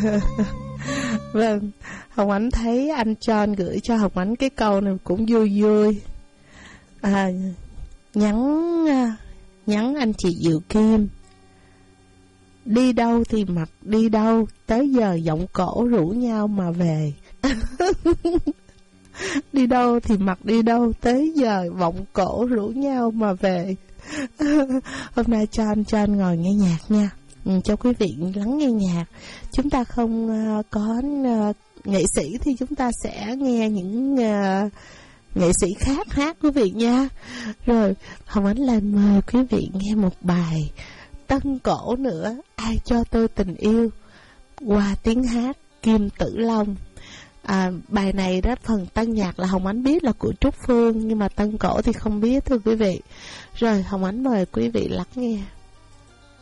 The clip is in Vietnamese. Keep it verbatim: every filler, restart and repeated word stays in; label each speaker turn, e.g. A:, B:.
A: Vâng, Hồng Ánh thấy anh John gửi cho Hồng Ánh cái câu này cũng vui vui. À, nhắn nhắn anh chị Diệu Kim: đi đâu thì mặc đi đâu, tới giờ giọng cổ rủ nhau mà về. Đi đâu thì mặc đi đâu, tới giờ vọng cổ rủ nhau mà về. Hôm nay cho anh cho anh ngồi nghe nhạc nha, ừ, cho quý vị lắng nghe nhạc. Chúng ta không uh, có uh, nghệ sĩ thì chúng ta sẽ nghe những uh, nghệ sĩ khác hát quý vị nha. Rồi Hồng Ánh lên mời quý vị nghe một bài tân cổ nữa, Ai Cho Tôi Tình Yêu, qua tiếng hát Kim Tử Long. À, bài này đó, phần tân nhạc là Hồng Ánh biết là của Trúc Phương, nhưng mà tân cổ thì không biết thưa quý vị. Rồi Hồng Ánh mời quý vị lắng nghe.